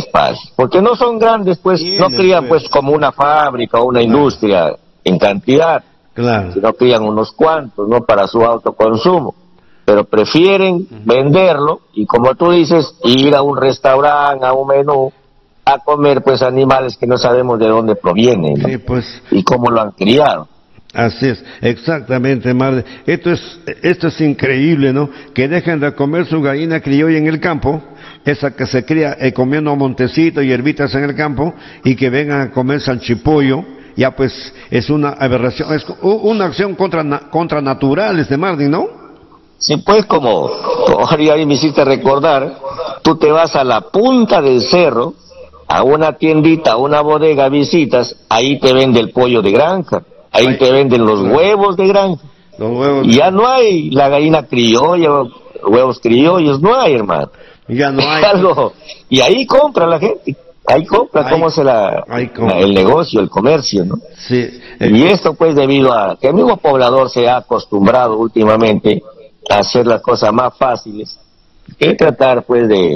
espacios, porque no son grandes, pues, no crían pues como una fábrica o una industria en cantidad, sino crían unos cuantos, ¿no? Para su autoconsumo, pero prefieren venderlo y, como tú dices, ir a un restaurante, a un menú, a comer pues animales que no sabemos de dónde provienen, ¿no? Sí, pues, y cómo lo han criado. así es, exactamente, Marley. Esto es increíble, ¿no? Que dejen de comer su gallina criolla en el campo, esa que se cría comiendo montecito y hierbitas en el campo, y que vengan a comer salchipollo. Ya pues es una aberración, es una acción contra naturales de Marley, ¿no? Sí, pues como ahí me hiciste recordar, tú te vas a la punta del cerro, a una tiendita, a una bodega, visitas, ahí te vende el pollo de granja, ahí te venden los huevos de granja, y ya no hay la gallina criolla, huevos criollos, no hay, hermano. Ya no hay. Algo, y ahí compra la gente, ahí compra, cómo se el negocio, el comercio, ¿no? Sí. Y esto pues debido a que el mismo poblador se ha acostumbrado últimamente a hacer las cosas más fáciles que tratar pues de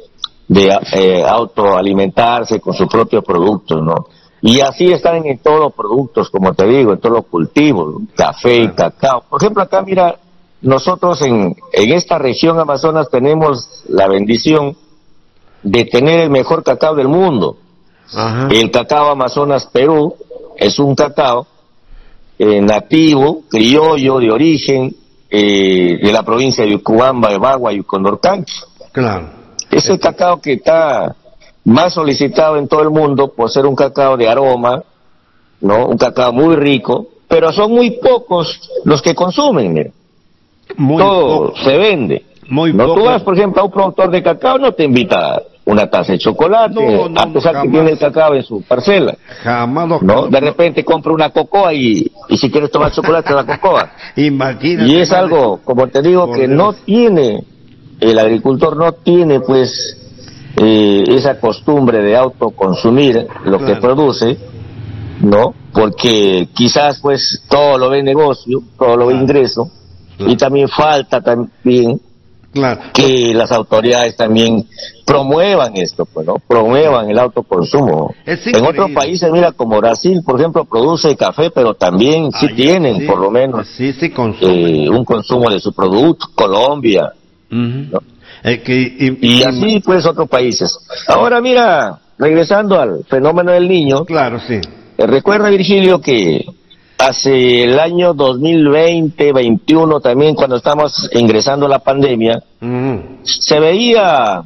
autoalimentarse con sus propios productos, ¿no? Y así están en todos los productos, como te digo, en todos los cultivos, ¿no? Café y cacao. Por ejemplo, acá mira, nosotros en esta región Amazonas tenemos la bendición de tener el mejor cacao del mundo. El cacao Amazonas Perú es un cacao nativo, criollo, de origen, de la provincia de Ucubamba, de Bagua y Condorcanqui. Claro. Es el cacao que está más solicitado en todo el mundo por ser un cacao de aroma, ¿no? Un cacao muy rico, pero son muy pocos los que consumen, mira. Todo se vende. Tú vas, por ejemplo, a un productor de cacao, no te invita una taza de chocolate, a pesar que tiene el cacao en su parcela. ¿No? De repente compra una cocoa y si quieres tomar chocolate, la cocoa. Imagínate. Y es algo, como te digo, que no tiene, el agricultor no tiene, pues, esa costumbre de autoconsumir lo que produce, ¿no? Porque quizás, pues, todo lo ve negocio, todo lo ve ingreso, y también falta también que las autoridades también promuevan esto, pues, ¿no? Promuevan el autoconsumo. En otros países, mira, como Brasil, por ejemplo, produce café, pero también tienen, por lo menos, un consumo de su producto. Colombia, ¿no? Y así, pues, otros países. Ahora, mira, regresando al fenómeno del Niño. Recuerda, Virgilio, que hace el año 2020-21 también, cuando estamos ingresando a la pandemia, se veía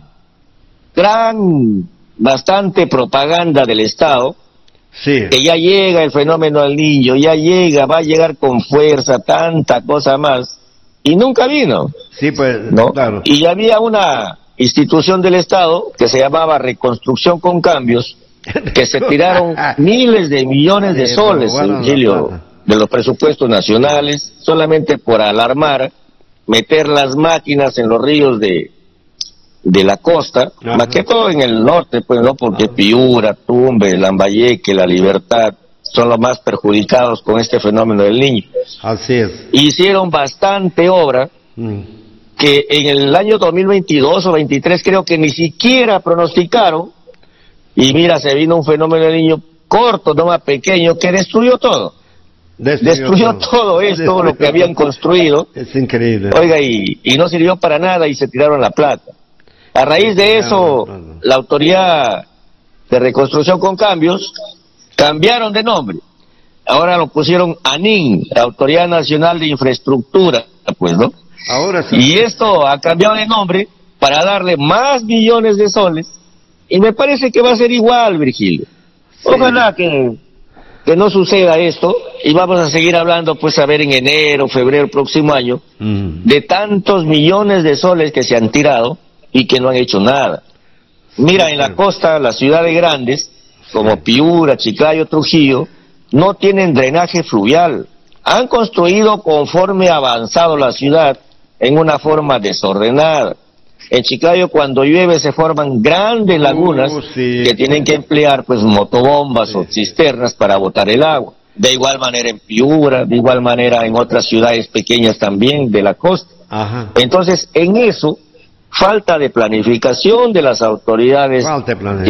bastante propaganda del Estado, que ya llega el fenómeno del Niño, ya llega, va a llegar con fuerza, tanta cosa más, y nunca vino. ¿No? Y había una institución del Estado que se llamaba Reconstrucción con Cambios, que se tiraron miles de millones de soles, Virgilio, de los presupuestos nacionales, solamente por alarmar, meter las máquinas en los ríos de la costa, más que todo en el norte, pues, no, porque Piura, Tumbes, Lambayeque, La Libertad son los más perjudicados con este fenómeno del Niño. Así es. Hicieron bastante obra que en el año 2022 o 23 creo que ni siquiera pronosticaron. Y mira, se vino un fenómeno del Niño corto, no más pequeño, que destruyó todo. Destruyó todo esto, lo que habían construido. Es increíble. Oiga, y no sirvió para nada y se tiraron la plata. A raíz de eso, la autoridad de Reconstrucción con Cambios cambiaron de nombre. Ahora lo pusieron ANIN, la Autoridad Nacional de Infraestructura, pues, ¿no? Ahora sí. Y esto ha cambiado de nombre para darle más millones de soles. Y me parece que va a ser igual, Virgilio. Ojalá que no suceda esto, y vamos a seguir hablando, pues, a ver en enero, febrero, próximo año, de tantos millones de soles que se han tirado y que no han hecho nada. Mira, en la costa, las ciudades grandes, como Piura, Chiclayo, Trujillo, no tienen drenaje fluvial. Han construido conforme ha avanzado la ciudad en una forma desordenada. En Chiclayo, cuando llueve, se forman grandes lagunas que tienen que emplear, pues, motobombas o cisternas para botar el agua. De igual manera en Piura, de igual manera en otras ciudades pequeñas también de la costa. Entonces, en eso, falta de planificación de las autoridades